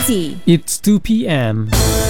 easy. It's 2 p.m.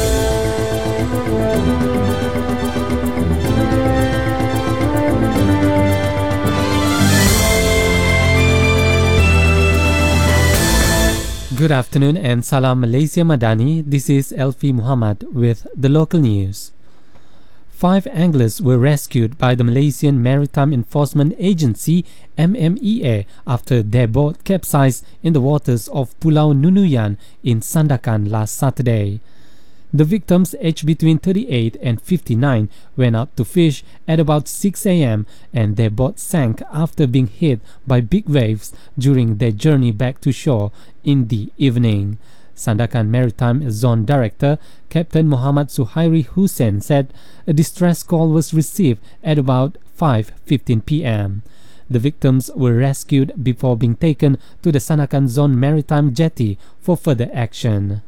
Good afternoon and Salam Malaysia Madani. This is Elfi Muhammad with the local news. 5 anglers were rescued by the Malaysian Maritime Enforcement Agency MMEA after their boat capsized in the waters of Pulau Nunuyan in Sandakan last Saturday. The victims, aged between 38 and 59, went out to fish at about 6 a.m. and their boat sank after being hit by big waves during their journey back to shore in the evening. Sandakan Maritime Zone Director Captain Muhammad Suhairi Hussein said a distress call was received at about 5:15 p.m. The victims were rescued before being taken to the Sandakan Zone Maritime Jetty for further action.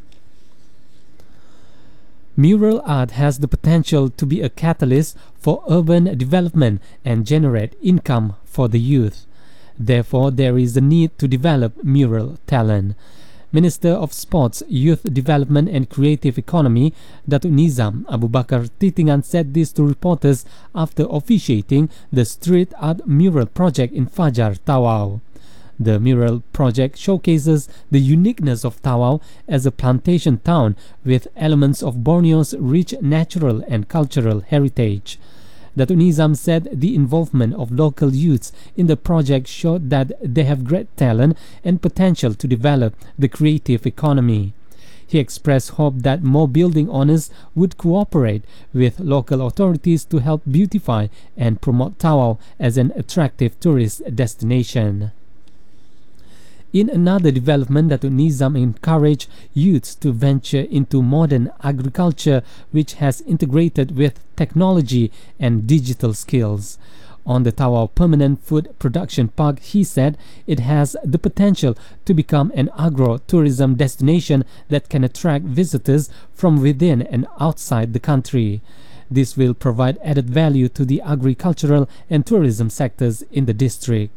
Mural art has the potential to be a catalyst for urban development and generate income for the youth. Therefore, there is a need to develop mural talent. Minister of Sports, Youth Development and Creative Economy, Datuk Nizam Abu Bakar Titingan said this to reporters after officiating the street art mural project in Fajar, Tawau. The mural project showcases the uniqueness of Tawau as a plantation town with elements of Borneo's rich natural and cultural heritage. Datuk Nizam said the involvement of local youths in the project showed that they have great talent and potential to develop the creative economy. He expressed hope that more building owners would cooperate with local authorities to help beautify and promote Tawau as an attractive tourist destination. In another development, Datuk Nizam encouraged youths to venture into modern agriculture which has integrated with technology and digital skills. On the Tawau Permanent Food Production Park, he said it has the potential to become an agro-tourism destination that can attract visitors from within and outside the country. This will provide added value to the agricultural and tourism sectors in the district.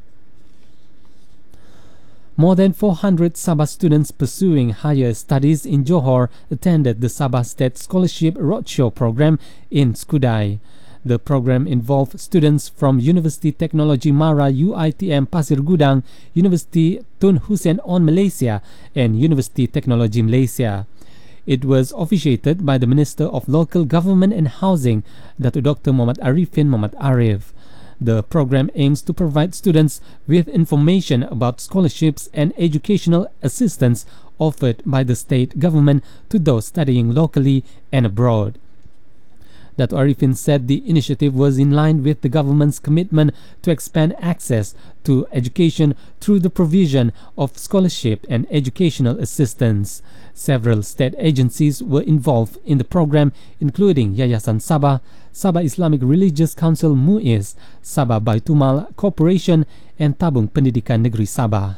More than 400 Sabah students pursuing higher studies in Johor attended the Sabah State Scholarship Roadshow program in Skudai. The program involved students from University Technology Mara UiTM Pasir Gudang, University Tun Hussein On Malaysia and University Technology Malaysia. It was officiated by the Minister of Local Government and Housing, Datuk Dr. Muhammad Arifin Muhammad Arif. The program aims to provide students with information about scholarships and educational assistance offered by the state government to those studying locally and abroad. Dr. Arifin said the initiative was in line with the government's commitment to expand access to education through the provision of scholarship and educational assistance. Several state agencies were involved in the program, including Yayasan Sabah, Sabah Islamic Religious Council MUIS, Sabah Baitumal Corporation, and Tabung Pendidikan Negeri Sabah.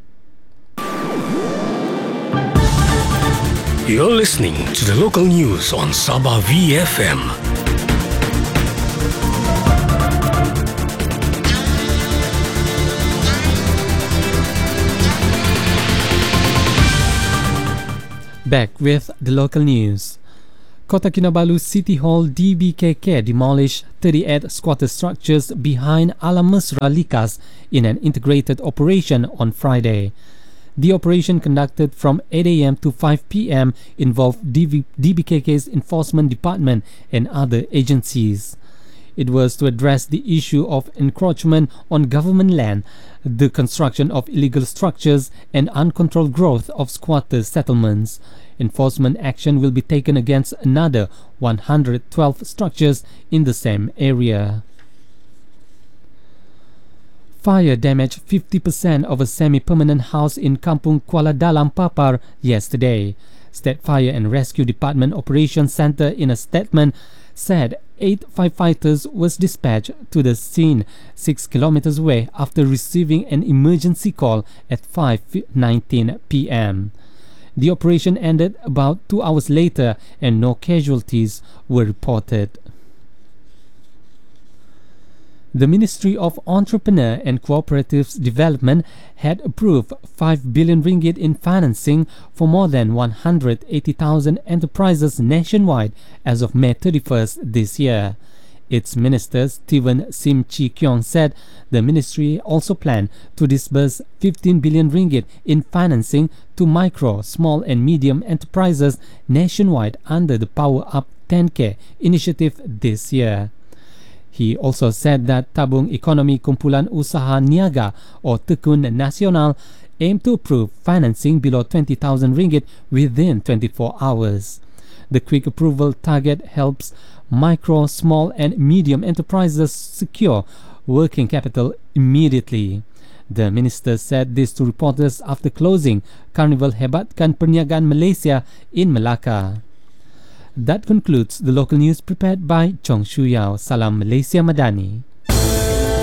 You're listening to the local news on Sabah VFM. Back with the local news. Kota Kinabalu City Hall DBKK demolished 38 squatter structures behind Alam Mesra Likas in an integrated operation on Friday. The operation, conducted from 8 a.m. to 5 p.m., involved DBKK's Enforcement Department and other agencies. It was to address the issue of encroachment on government land, the construction of illegal structures, and uncontrolled growth of squatter settlements. Enforcement action will be taken against another 112 structures in the same area. Fire damaged 50% of a semi-permanent house in Kampung Kuala Dalam Papar yesterday. State Fire and Rescue Department Operations Centre in a statement said 8 firefighters was dispatched to the scene 6 kilometers away after receiving an emergency call at 5:19 p.m. The operation ended about 2 hours later and no casualties were reported. The Ministry of Entrepreneur and Cooperatives Development had approved 5 billion ringgit in financing for more than 180,000 enterprises nationwide as of May 31st this year. Its minister Stephen Sim Chi Kyong said the ministry also planned to disburse 15 billion ringgit in financing to micro, small and medium enterprises nationwide under the Power Up 10K initiative this year. He also said that Tabung Ekonomi Kumpulan Usaha Niaga or Tekun Nasional aim to approve financing below 20,000 ringgit within 24 hours. The quick approval target helps micro, small and medium enterprises secure working capital immediately. The minister said this to reporters after closing Carnival Hebatkan Perniagaan Malaysia in Melaka. That concludes the local news prepared by Chong Shu Yao. Salam Malaysia Madani.